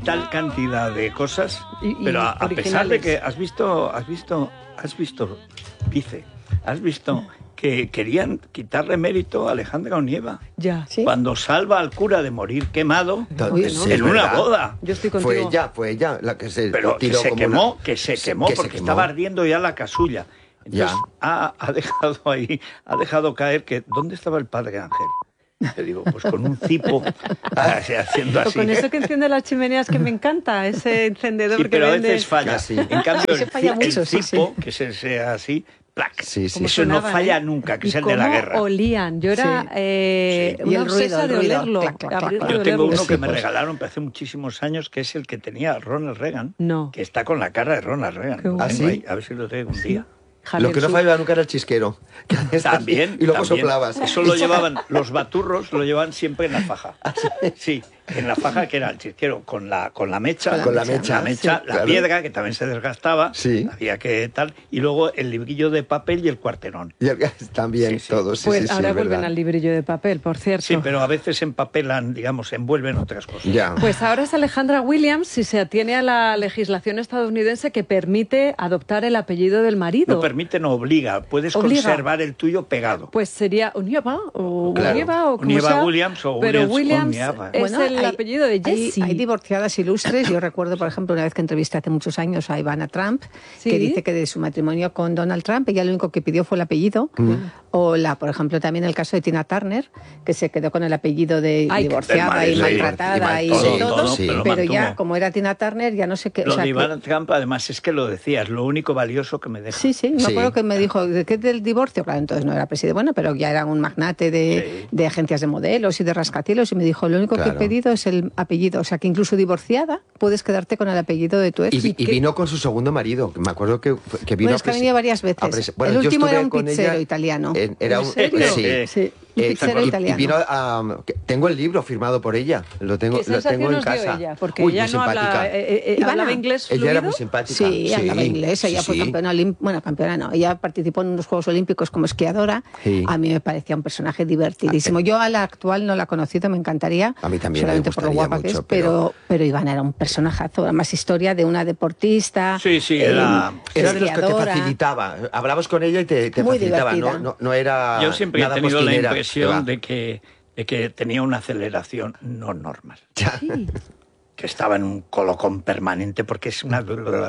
tal cantidad de cosas, pero a pesar de que has visto, dice, has visto que querían quitarle mérito a Alejandra Onieva. Ya. ¿Sí? Cuando salva al cura de morir quemado en una boda. Yo estoy contigo. Fue ella la que se pero tiró que se quemó porque estaba ardiendo ya la casulla. Entonces ha dejado caer que ¿dónde estaba el padre Ángel? Te digo, pues con un cipo haciendo así. O con eso que enciende las chimeneas que me encanta, ese encendedor que pero vende. A veces falla. Sí. En cambio, el cipo, que sea así, ¡plac! Eso no falla nunca, que es el de la guerra. Olían. Yo era una obsesa de olerlo. Yo tengo uno que me regalaron hace muchísimos años, que es el que tenía Ronald Reagan, que está con la cara de Ronald Reagan. ¿Sí? A ver si lo tengo un día. Lo que no fallaba nunca era el chisquero. También. Y luego soplabas. Eso lo llevaban, los baturros lo llevaban siempre en la faja. Sí, en la faja que era el chisquero con la mecha. La piedra, que también se desgastaba. Sí. Había que tal. Y luego el librillo de papel y el cuarterón. También todos. Pues ahora vuelven al librillo de papel, por cierto. Sí, pero a veces empapelan, digamos, envuelven otras cosas. Ya. Pues ahora es Alejandra Williams si se atiene a la legislación estadounidense que permite adoptar el apellido del marido. No permite, no obliga. Puedes conservar el tuyo pegado. Pues sería Onieva o Onieva Williams o pero Williams es el el apellido de Jessie. Hay divorciadas ilustres. Yo recuerdo, por ejemplo, una vez que entrevisté hace muchos años a Ivana Trump, que dice que de su matrimonio con Donald Trump, ella lo único que pidió fue el apellido. O por ejemplo, también el caso de Tina Turner, que se quedó con el apellido de divorciada y maltratada y de todo. Pero ya, como era Tina Turner, ya no sé qué. Lo de Ivana Trump, además, es que lo decías, lo único valioso que me deja. Sí, me acuerdo que me dijo, ¿de qué del divorcio? Claro, entonces no era presidente, bueno, pero ya era un magnate de agencias de modelos y de rascacielos, y me dijo, lo único que he pedido es el apellido. O sea, que incluso divorciada puedes quedarte con el apellido de tu ex. Y vino con su segundo marido, me acuerdo que vino bueno, es que ha venido varias veces. El último era un pizzero italiano. Era un Sí. Y vino tengo el libro firmado por ella, lo tengo en casa. Ella? Porque ella no hablaba inglés fluido. Ella era muy simpática. Sí, hablaba inglés. Ella fue campeona campeona no. Ella participó en unos Juegos Olímpicos como esquiadora. A mí me parecía un personaje divertidísimo. Yo a la actual no la he conocido, me encantaría. A mí también. Solamente por lo guapa mucho, que es, pero Ivana era un personajazo. Además, historia de una deportista. Era de los que te facilitaba. Hablabas con ella y te facilitaba. No era. Yo siempre he tenido la impresión de que tenía una aceleración no normal. Que estaba en un colocón permanente porque es una...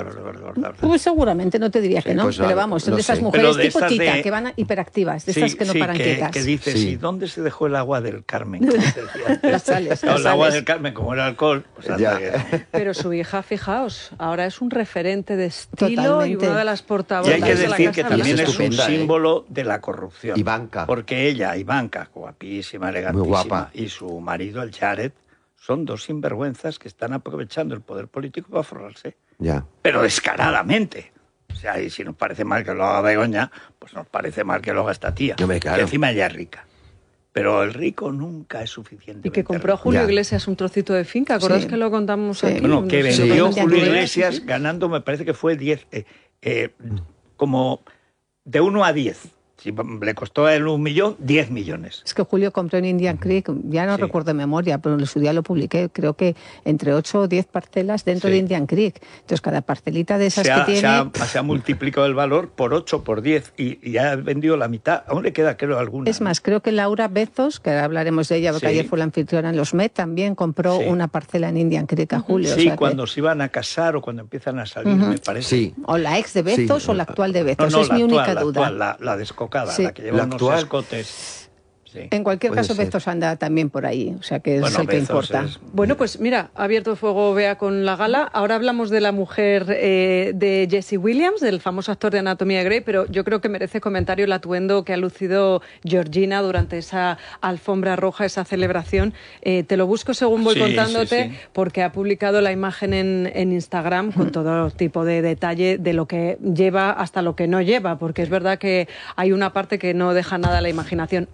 Pues seguramente no te diría que no, pero vamos, son de esas mujeres tipo Tita, que van hiperactivas, de esas que no paran quietas. Que dices, ¿y dónde se dejó el agua del Carmen? Las sales. El agua del Carmen, como era alcohol, pues Pero su hija, fijaos, ahora es un referente de estilo y una de las portavoces. Y hay que decir que también es un símbolo de la corrupción. Ivanka. Porque Ivanka, guapísima, elegantísima, muy guapa, y su marido, el Jared, son dos sinvergüenzas que están aprovechando el poder político para forrarse. Pero descaradamente. O sea, y si nos parece mal que lo haga Begoña, pues nos parece mal que lo haga esta tía. Que encima ella es rica. Pero el rico nunca es suficiente. Y que compró a Julio Iglesias un trocito de finca, ¿acordás que lo contamos aquí? Bueno, que vendió Julio Iglesias ganando, me parece que fue 10, como de 1 a 10. Si le costó a él 1 millón, 10 millones. Es que Julio compró en Indian Creek, ya no recuerdo de memoria, pero en su día lo publiqué, creo que entre 8 o 10 parcelas dentro de Indian Creek. Entonces, cada parcelita de esas que tiene... Se ha multiplicado el valor por 8, por 10, y ya ha vendido la mitad. Aún le queda, creo, alguna. Es más, creo que Laura Bezos, que ahora hablaremos de ella, porque ayer fue la anfitriona en los Met, también compró una parcela en Indian Creek a Julio. Sí, o sea cuando se iban a casar o cuando empiezan a salir, me parece. O la ex de Bezos o la actual de Bezos, es mi única duda. La descocada, la que lleva unos escotes. En cualquier caso, Bezos anda también por ahí, o sea que es el que importa. Bueno, pues mira, ha abierto fuego Bea con la gala. Ahora hablamos de la mujer de Jesse Williams, del famoso actor de Anatomía de Grey, pero yo creo que merece comentario el atuendo que ha lucido Georgina durante esa alfombra roja, esa celebración. Te lo busco según voy contándote, porque ha publicado la imagen en Instagram con todo tipo de detalle de lo que lleva hasta lo que no lleva, porque es verdad que hay una parte que no deja nada a la imaginación. Va con un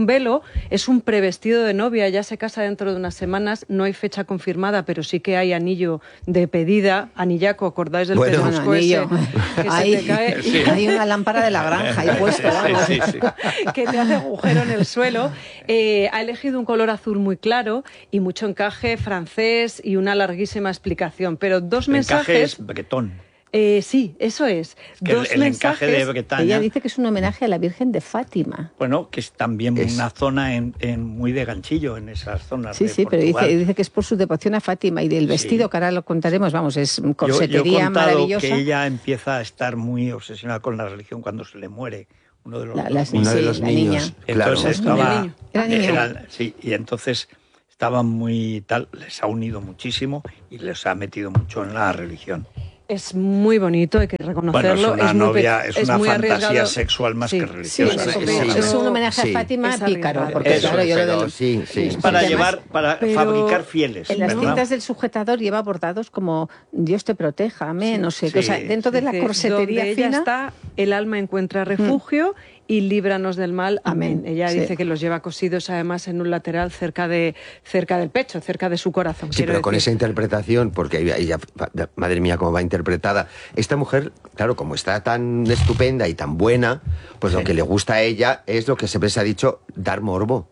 un velo, es un prevestido de novia, ya se casa dentro de unas semanas, no hay fecha confirmada, pero sí que hay anillo de pedida, anillaco, ¿acordáis del pedrusco ese? Que se te cae. Sí. Hay una lámpara de la granja ahí puesto, vamos. Sí. Que te hace agujero en el suelo. Ha elegido un color azul muy claro y mucho encaje francés y una larguísima explicación, pero dos mensajes... El encaje es bretón. Sí, eso es. El encaje de Bretaña. Ella dice que es un homenaje a la Virgen de Fátima. Bueno, que es también una zona muy de ganchillo en esas zonas. Sí, de pero dice que es por su devoción a Fátima y del vestido, que ahora lo contaremos, vamos, es corsetería maravillosa. Que ella empieza a estar muy obsesionada con la religión cuando se le muere uno de los niños. Entonces estaba... Era niña. Sí, y entonces estaban muy tal, les ha unido muchísimo y les ha metido mucho en la religión. Es muy bonito, hay que reconocerlo. Bueno, es una fantasía sexual más que religiosa. Es un homenaje a Fátima pícaro, porque claro, yo lo es para fabricar fieles. En las cintas del sujetador lleva bordados como Dios te proteja, amén, no sé qué. O sea, dentro de la corsetería donde fina ella está, el alma encuentra refugio y líbranos del mal, amén. Ella dice que los lleva cosidos además en un lateral cerca del pecho, cerca de su corazón. Sí, pero con esa interpretación, porque ella, madre mía, cómo va interpretada. Esta mujer, claro, como está tan estupenda y tan buena, pues lo que le gusta a ella es lo que siempre se ha dicho, dar morbo.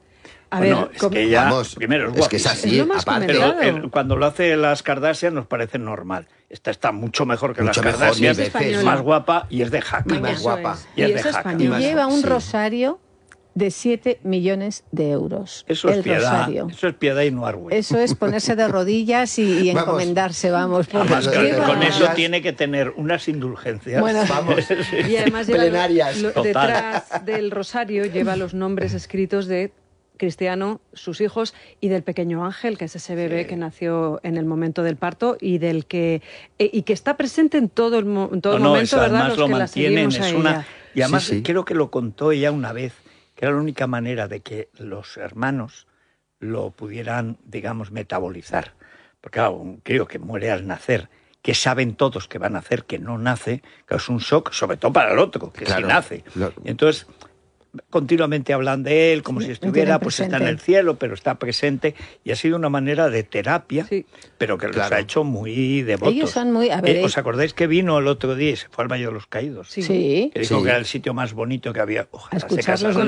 Es que ella, primero, es que es así, aparte, pero cuando lo hace las Kardashian nos parece normal. Esta está mucho mejor que las Kardashian, es más guapa y es de jaca. Y más guapa. Y lleva un rosario de 7 millones de euros. Eso es piedad. Eso es piedad y no argüello. Eso es ponerse de rodillas y encomendarse, vamos. Además, con eso tiene que tener unas indulgencias. Bueno, vamos. Y además plenarias. Detrás del rosario lleva los nombres escritos de Cristiano, sus hijos, y del pequeño Ángel, que es ese bebé que nació en el momento del parto y del que está presente en todo el momento, ¿verdad? Los lo que mantienen, la seguimos a ella. Y además creo que lo contó ella una vez, que era la única manera de que los hermanos lo pudieran, digamos, metabolizar. Porque claro, un crío que muere al nacer, que saben todos que va a nacer, que no nace, que es un shock, sobre todo para el otro, que sí nace. Entonces, continuamente hablan de él como si estuviera, pues está en el cielo, pero está presente, y ha sido una manera de terapia, pero que los ha hecho muy devotos. Ellos son muy... ¿Os acordáis que vino el otro día y se fue al Valle de los Caídos? Sí. Que dijo que era el sitio más bonito que había. Ojalá a escuchar los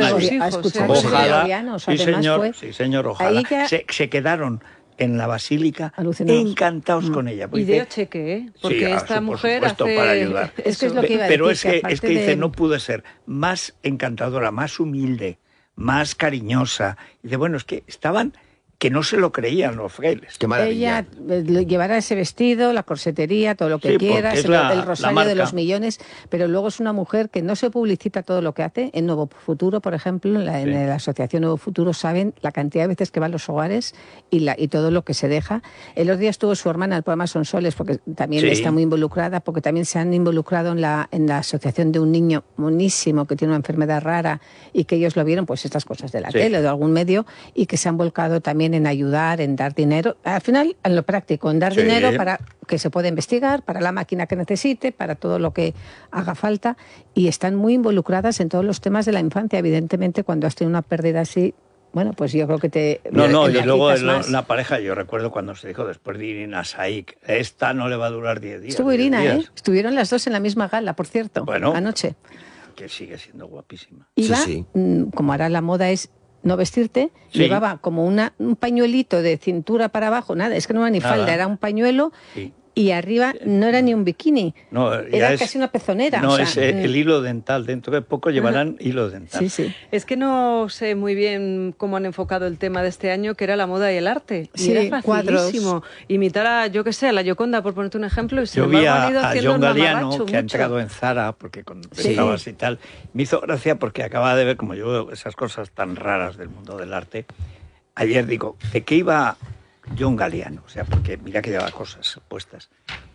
gregorianos, sí, señor, ojalá. Se quedaron en la basílica encantados con ella. Y de cheque, porque esta mujer hace... para ayudar. Es que es lo que iba a decir, pero es que dice, no pude ser más encantadora, más humilde, más cariñosa. Y dice, bueno, es que estaban... que no se lo creían los frailes. Qué maravilla. Ella llevará ese vestido, la corsetería, todo lo que quieras, el rosario de los millones, pero luego es una mujer que no se publicita todo lo que hace. En Nuevo Futuro, por ejemplo, en la Asociación Nuevo Futuro, saben la cantidad de veces que va a los hogares y todo lo que se deja. El otro día estuvo su hermana en el programa Sonsoles, porque también está muy involucrada, porque también se han involucrado en la asociación de un niño monísimo que tiene una enfermedad rara y que ellos lo vieron, pues estas cosas de la tele o de algún medio, y que se han volcado también en ayudar, en dar dinero, al final en lo práctico, en dar dinero para que se pueda investigar, para la máquina que necesite, para todo lo que haga falta, y están muy involucradas en todos los temas de la infancia. Evidentemente, cuando has tenido una pérdida así, bueno, pues yo creo que te... y luego la pareja, yo recuerdo cuando se dijo después de Irina Shayk, esta no le va a durar 10 días. Estuvo Irina, estuvieron las dos en la misma gala, por cierto, anoche. Que sigue siendo guapísima. Iba, como ahora la moda es no vestirte, llevaba como un pañuelito de cintura para abajo, nada, es que no era ni falda, era un pañuelo y arriba no era ni un bikini, era casi una pezonera. No, es el hilo dental, dentro de poco llevarán hilo dental. Es que no sé muy bien cómo han enfocado el tema de este año, que era la moda y el arte. Y era facilísimo imitar a, yo qué sé, a la Gioconda, por ponerte un ejemplo, y sin embargo han ido haciendo John Galliano, que ha entrado en Zara, porque con pensabas y tal, me hizo gracia porque acaba de ver, como yo veo esas cosas tan raras del mundo del arte, ayer digo, ¿de qué iba John Galliano? O sea, porque mira que lleva cosas puestas.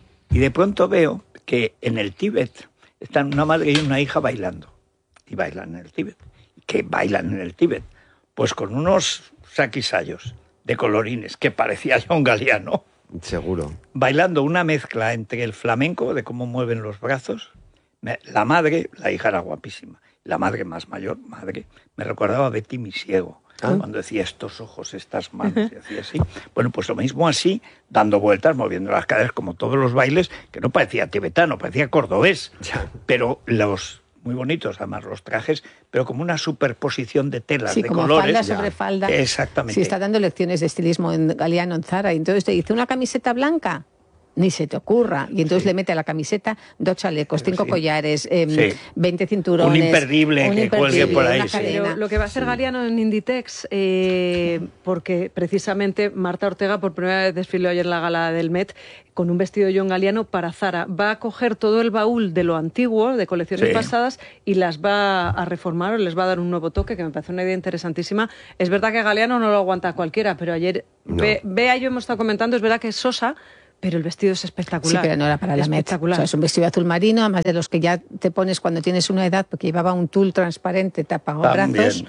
Y de pronto veo que en el Tíbet están una madre y una hija bailando. Y bailan en el Tíbet. ¿Qué bailan en el Tíbet? Pues con unos saquisayos de colorines que parecía John Galliano. Seguro. Bailando una mezcla entre el flamenco, de cómo mueven los brazos. La madre, la hija era guapísima. la madre más mayor, me recordaba a Betty Misiego. Cuando decía estos ojos, estas manos, y hacía así. Bueno, pues lo mismo así, dando vueltas, moviendo las caderas, como todos los bailes, que no parecía tibetano, parecía cordobés. Pero muy bonitos, además, los trajes, pero como una superposición de telas, de como colores. Falda sobre falda. Exactamente. Sí, está dando lecciones de estilismo en Galeano, en Zara, y entonces te dice, ¿una camiseta blanca? Ni se te ocurra. Y entonces le mete a la camiseta 2 chalecos, 5 collares, 20 cinturones. Un imperdible que cuelgue por ahí. Lo que va a hacer Galeano en Inditex, porque precisamente Marta Ortega por primera vez desfiló ayer en la gala del Met con un vestido de John Galliano para Zara. Va a coger todo el baúl de lo antiguo, de colecciones pasadas, y las va a reformar o les va a dar un nuevo toque, que me parece una idea interesantísima. Es verdad que Galliano no lo aguanta cualquiera, pero ayer Bea y yo hemos estado comentando, es verdad que es sosa, pero el vestido es espectacular. Sí, pero no era para la Met. O sea, es un vestido azul marino, además de los que ya te pones cuando tienes una edad, porque llevaba un tul transparente, brazos.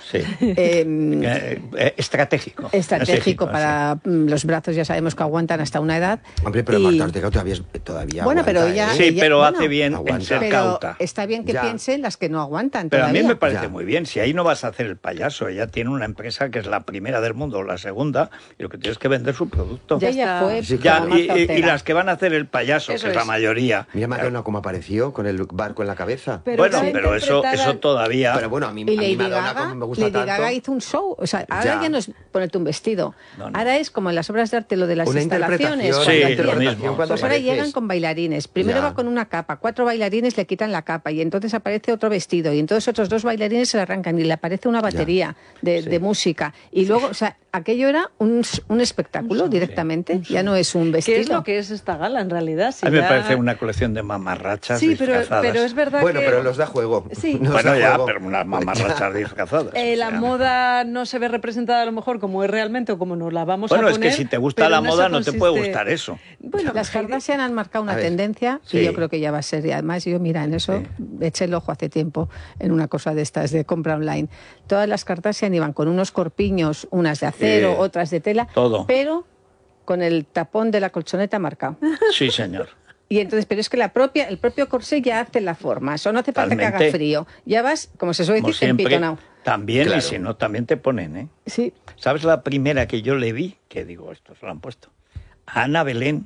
Estratégico. Estratégico para los brazos, ya sabemos que aguantan hasta una edad. Hombre, pero Marta Ortega todavía bueno, aguanta, pero ella, sí, pero hace bien en ser cauta. Está bien que piensen las que no aguantan pero todavía. A mí me parece muy bien. Si ahí no vas a hacer el payaso, ella tiene una empresa que es la primera del mundo o la segunda, y lo que tienes que vender es su producto. Ya fue. Y las que van a hacer el payaso, que es la mayoría. Mira Madonna cómo apareció, con el barco en la cabeza. Pero eso todavía... Pero bueno, a mí Madonna como me gusta tanto... Lady Gaga hizo un show. O sea, ahora ya no es ponerte un vestido. Ahora es como en las obras de arte, lo de las instalaciones. Pues ahora llegan con bailarines. Primero va con una capa, 4 bailarines le quitan la capa y entonces aparece otro vestido y entonces otros 2 bailarines se le arrancan y le aparece una batería de música. Y luego, o sea, aquello era un espectáculo directamente. Ya no es un vestido. ¿Qué es lo que es esta gala en realidad? A mí me parece una colección de mamarrachas disfrazadas. Pero es verdad Bueno, pero los da juego. Sí. Pero unas mamarrachas disfrazadas. La moda no se ve representada a lo mejor como es realmente o como nos la vamos a poner. Bueno, es que si te gusta la moda no te puede gustar eso. Bueno, las Kardashian han marcado una tendencia y yo creo que ya va a ser. Y además yo, mira, en eso eché el ojo hace tiempo en una cosa de estas de compra online. Todas las Kardashian iban con unos corpiños, unas de acero, otras de tela, pero con el tapón de la colchoneta marcado. Sí, señor. Y entonces, pero es que el propio corsé ya hace la forma. Eso no hace falta que haga frío. Ya vas, como se suele decir, empitonado. También, y si no, también te ponen, ¿eh? Sí. ¿Sabes la primera que yo le vi? Que digo, esto se lo han puesto. A Ana Belén,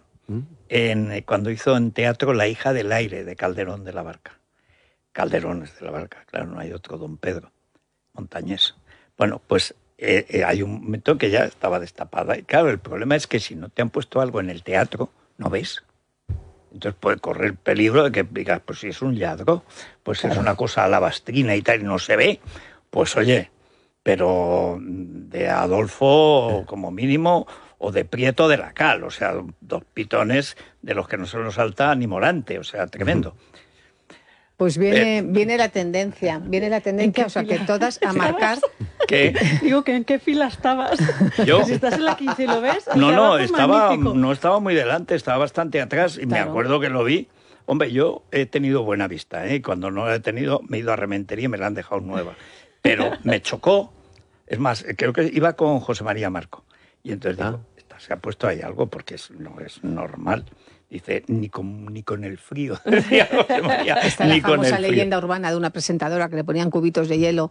cuando hizo en teatro La hija del aire, de Calderón de la Barca. Calderones de la Barca, claro, no hay otro Don Pedro Montañés. Bueno, pues hay un momento que ya estaba destapada. Y claro, el problema es que si no te han puesto algo en el teatro, no ves. Entonces puede correr peligro de que digas, pues si es un lladro, pues es una cosa alabastrina y tal, y no se ve. Pues oye, pero de Adolfo como mínimo, o de Prieto de la Cal, o sea, 2 pitones de los que no se los salta ni Morante, o sea, tremendo. Pues viene la tendencia, o sea, que todas a marcar... ¿Qué? Digo, que ¿en qué fila estabas? ¿Yo? Si estás en la 15 y lo ves... No estaba muy delante, estaba bastante atrás y me acuerdo que lo vi. Hombre, yo he tenido buena vista, ¿eh? Cuando no la he tenido, me he ido a Rementería y me la han dejado nueva. Pero me chocó, es más, creo que iba con José María Marco. Y entonces digo, se ha puesto ahí algo porque no es normal. Dice, ni con el frío. Decía José María, está la famosa leyenda urbana de una presentadora que le ponían cubitos de hielo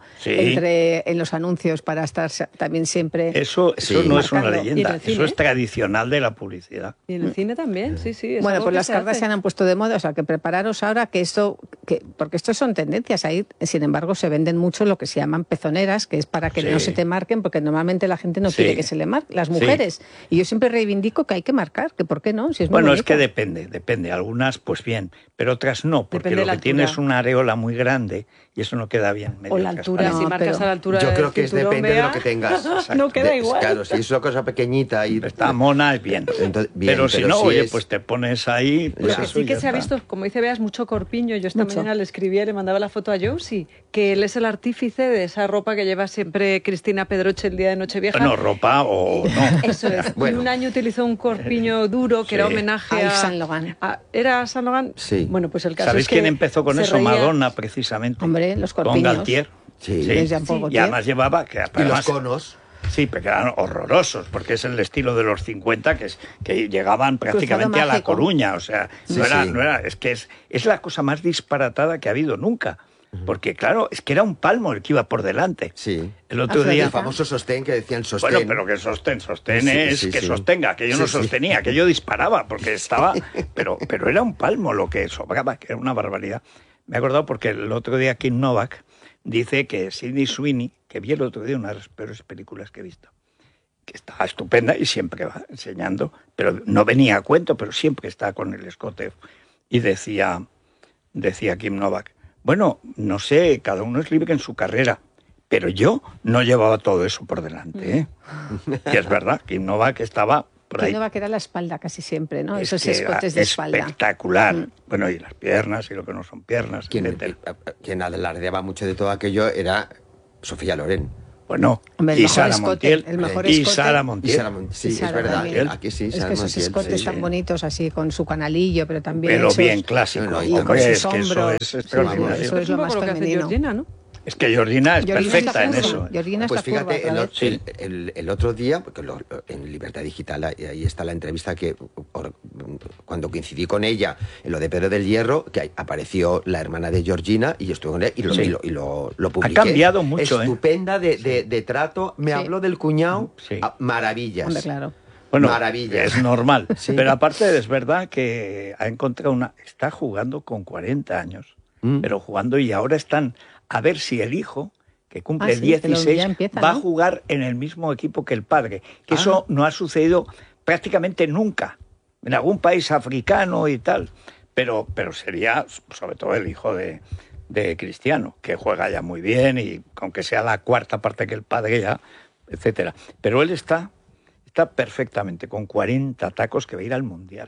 en los anuncios para estar también siempre... Eso no es una leyenda, eso es tradicional de la publicidad. Y en el cine también, sí. Bueno, pues las Kardashian han puesto de moda, o sea, que prepararos ahora porque estos son tendencias. Ahí, sin embargo, se venden mucho lo que se llaman pezoneras, que es para que no se te marquen, porque normalmente la gente no quiere que se le marque, las mujeres. Y yo siempre reivindico que hay que marcar, que ¿por qué no? Si es muy bonito. Es que depende. Algunas, pues bien, pero otras no, porque lo que tiene es una areola muy grande y eso no queda bien. O la altura, si marcas a la altura. Yo creo que depende de lo que tengas. No queda igual. Claro, si es una cosa pequeñita y... Está mona, es bien. Entonces, pero si no, oye, pues te pones ahí... Pues lo que sí que se ha visto, como dice Bea, es mucho corpiño. Yo esta mañana le escribía y le mandaba la foto a Josie, que él es el artífice de esa ropa que lleva siempre Cristina Pedroche el día de Nochevieja. No, ropa o no. Eso es. Bueno. Y un año utilizó un corpiño duro que era homenaje a Saint Laurent. ¿Era Saint Laurent? Sí. Bueno, pues el caso ¿Sabéis es que quién empezó con eso? reía. Madonna, precisamente. Hombre, los corpiños. Con Galtier. Sí. Y además llevaba... Y los conos. Sí, pero que eran horrorosos, porque es el estilo de los 50 que llegaban prácticamente a La Coruña. O sea, no era, es que es la cosa más disparatada que ha habido nunca. Porque, claro, es que era un palmo el que iba por delante. Sí. El otro día... El famoso sostén que decían sostén. Bueno, pero que sostén es que sostenga, que yo no sostenía, que yo disparaba, porque estaba... Pero era un palmo lo que sobraba, que era una barbaridad. Me he acordado porque el otro día Kim Novak dice que Sydney Sweeney, que vi el otro día una de las peores películas que he visto, que está estupenda y siempre va enseñando, pero no venía a cuento, pero siempre está con el escote. Y decía Kim Novak, bueno, no sé, cada uno es libre en su carrera, pero yo no llevaba todo eso por delante, ¿eh? Y es verdad, Kim Novak estaba por ahí. Kim Novak era la espalda casi siempre, ¿no? Esos escotes de espalda. Espectacular. Bueno, y las piernas y lo que no son piernas. Quien alardeaba mucho de todo aquello era Sofía Loren. Bueno, y Sara Montiel. Y Sara Montiel. Sí, es verdad. Aquí sí, Sara Montiel. Es que esos escotes tan bonitos, así con su canalillo, pero también. Pero bien clásico. Y con sus hombros. Eso es lo más femenino. Es que Georgina es perfecta en eso. Georgina pues está fíjate, el otro día, porque en Libertad Digital, ahí está la entrevista que cuando coincidí con ella en lo de Pedro del Hierro, que apareció la hermana de Georgina y yo estuve con ella y lo publiqué. Ha cambiado mucho, Estupenda de trato, me habló del cuñado, maravillas. Hombre, claro. Bueno, maravillas. Es normal. Pero aparte es verdad que ha encontrado está jugando con 40 años, pero jugando y ahora están... A ver si el hijo, que cumple 16, va a jugar en el mismo equipo que el padre. Que eso no ha sucedido prácticamente nunca. En algún país africano y tal. Pero sería, sobre todo, el hijo de Cristiano, que juega ya muy bien y aunque sea la cuarta parte que el padre ya, etcétera. Pero él está perfectamente, con 40 tacos que va a ir al Mundial.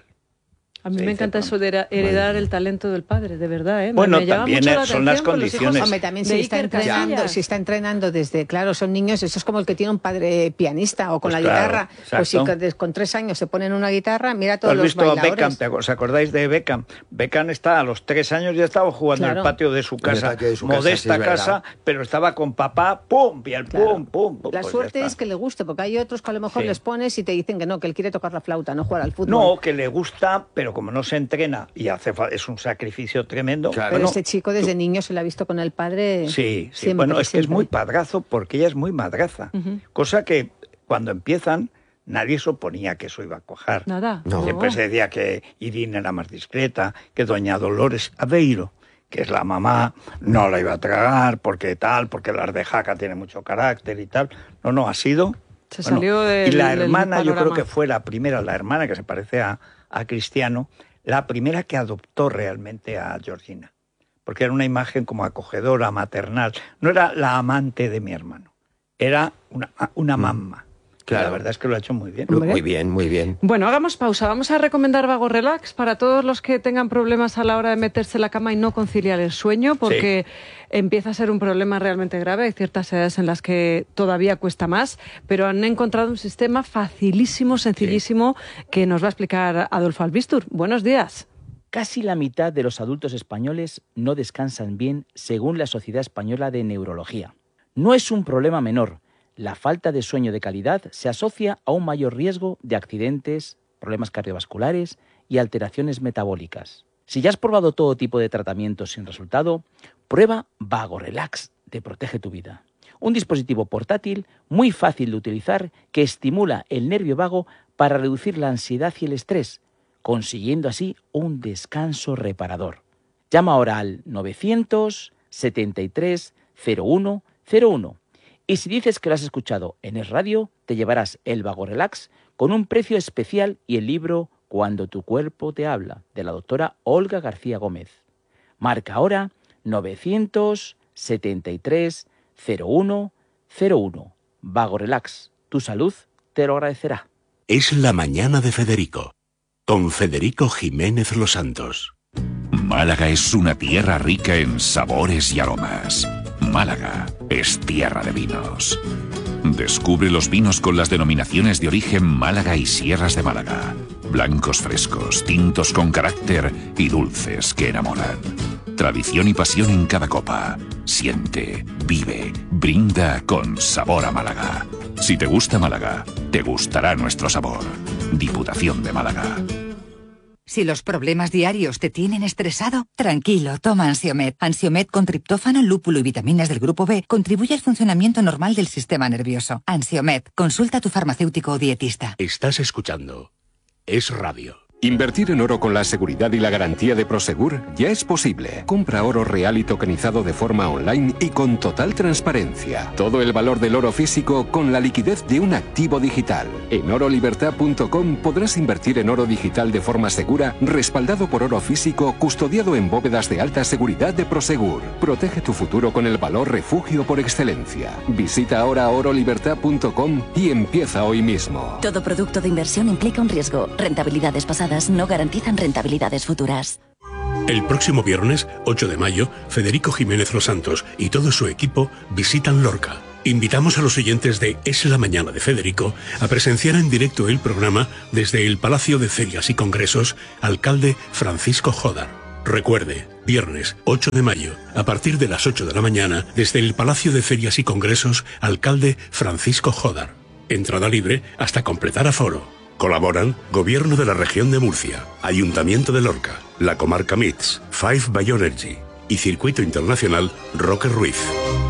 A mí me encanta eso de heredar el talento del padre, de verdad, ¿eh? Bueno, también son las condiciones. Hombre, también si está entrenando desde, claro, son niños, eso es como el que tiene un padre pianista o con la guitarra. Pues si con 3 años se ponen una guitarra, mira todos los bailadores. ¿Has visto a Beckham? ¿Os acordáis de Beckham? Beckham está a los 3 años ya estaba jugando en el patio de su casa, modesta casa, pero estaba con papá, pum, y el pum. La suerte es que le guste, porque hay otros que a lo mejor les pones y te dicen que no, que él quiere tocar la flauta, no jugar al fútbol. No, que le gusta, pero como no se entrena y es un sacrificio tremendo. Claro. Pero este chico desde niño se lo ha visto con el padre. Sí. Bueno, es que es muy padrazo porque ella es muy madraza. Cosa que cuando empiezan nadie se oponía que eso iba a cuajar. Nada. No. Siempre se decía que Irene era más discreta, que doña Dolores Aveiro, que es la mamá, no la iba a tragar porque la Ardejaca tiene mucho carácter y tal. No, ha sido... Salió y la hermana, yo creo que fue la primera, la hermana que se parece a Cristiano, la primera que adoptó realmente a Georgina, porque era una imagen como acogedora, maternal. No era la amante de mi hermano, era una mamá. Claro. La verdad es que lo ha hecho muy bien. Muy bien, muy bien. Bueno, hagamos pausa. Vamos a recomendar Vago Relax para todos los que tengan problemas a la hora de meterse en la cama y no conciliar el sueño, porque empieza a ser un problema realmente grave. Hay ciertas edades en las que todavía cuesta más, pero han encontrado un sistema facilísimo, sencillísimo, que nos va a explicar Adolfo Albistur. Buenos días. Casi la mitad de los adultos españoles no descansan bien, según la Sociedad Española de Neurología. No es un problema menor. La falta de sueño de calidad se asocia a un mayor riesgo de accidentes, problemas cardiovasculares y alteraciones metabólicas. Si ya has probado todo tipo de tratamientos sin resultado, prueba Vago Relax de Protege tu Vida. Un dispositivo portátil muy fácil de utilizar que estimula el nervio vago para reducir la ansiedad y el estrés, consiguiendo así un descanso reparador. Llama ahora al 973 01 01. Y si dices que lo has escuchado en Es Radio, te llevarás el Vago Relax con un precio especial y el libro Cuando tu cuerpo te habla, de la doctora Olga García Gómez. Marca ahora 973 01 01. Vago Relax, tu salud te lo agradecerá. Es la mañana de Federico, con Federico Jiménez Los Santos. Málaga es una tierra rica en sabores y aromas. Málaga es tierra de vinos. Descubre los vinos con las denominaciones de origen Málaga y Sierras de Málaga. Blancos frescos, tintos con carácter y dulces que enamoran. Tradición y pasión en cada copa. Siente, vive, brinda con sabor a Málaga. Si te gusta Málaga, te gustará nuestro sabor. Diputación de Málaga. Si los problemas diarios te tienen estresado, tranquilo, toma Ansiomed. Ansiomed con triptófano, lúpulo y vitaminas del grupo B contribuye al funcionamiento normal del sistema nervioso. Ansiomed, consulta a tu farmacéutico o dietista. Estás escuchando Es Radio. Invertir en oro con la seguridad y la garantía de Prosegur ya es posible. Compra oro real y tokenizado de forma online y con total transparencia. Todo el valor del oro físico con la liquidez de un activo digital. En orolibertad.com podrás invertir en oro digital de forma segura, respaldado por oro físico, custodiado en bóvedas de alta seguridad de Prosegur. Protege tu futuro con el valor refugio por excelencia. Visita ahora orolibertad.com y empieza hoy mismo. Todo producto de inversión implica un riesgo. Rentabilidades pasadas no garantizan rentabilidades futuras. El próximo viernes, 8 de mayo, Federico Jiménez Los Santos y todo su equipo visitan Lorca. Invitamos a los oyentes de Es la Mañana de Federico a presenciar en directo el programa desde el Palacio de Ferias y Congresos, alcalde Francisco Jodar. Recuerde, viernes 8 de mayo, a partir de las 8 de la mañana, desde el Palacio de Ferias y Congresos, alcalde Francisco Jodar. Entrada libre hasta completar aforo. Colaboran Gobierno de la Región de Murcia, Ayuntamiento de Lorca, la Comarca MITS, Five Bioenergy y Circuito Internacional Roque Ruiz.